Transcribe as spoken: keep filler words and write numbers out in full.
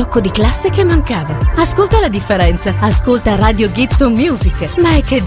tocco di classe che mancava. Ascolta la differenza. Ascolta Radio Gibson Music. Ma è che